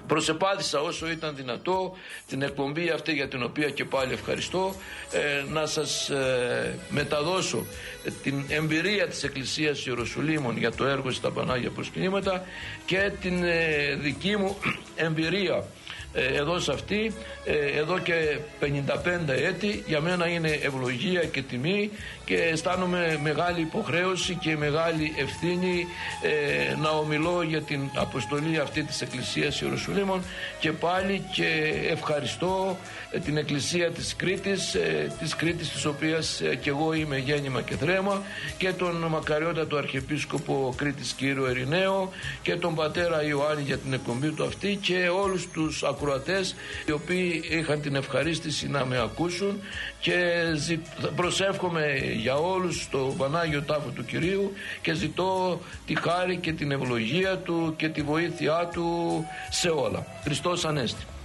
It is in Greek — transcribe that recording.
Προσεπάθησα όσο ήταν δυνατό την εκπομπή αυτή, για την οποία και πάλι ευχαριστώ, να σας μεταδώσω την εμπειρία της Εκκλησίας Ιεροσολύμων για το έργο στα Πανάγια Προσκυνήματα και την δική μου εμπειρία εδώ σε αυτή, εδώ και 55 έτη. Για μένα είναι ευλογία και τιμή και αισθάνομαι μεγάλη υποχρέωση και μεγάλη ευθύνη να ομιλώ για την αποστολή αυτή της Εκκλησίας Ιεροσολύμων, και πάλι και ευχαριστώ την Εκκλησία της Κρήτης της οποίας και εγώ είμαι γέννημα και θρέμα, και τον μακαριότατο Αρχιεπίσκοπο Κρήτης κύριο Ερηναίο και τον πατέρα Ιωάννη για την εκπομπή του αυτή, και όλους τους ακροατές οι οποίοι είχαν την ευχαρίστηση να με ακούσουν, και προσεύχομαι για όλους στο Πανάγιο Τάφο του Κυρίου και ζητώ τη χάρη και την ευλογία του και τη βοήθειά του σε όλα. Χριστός Ανέστη.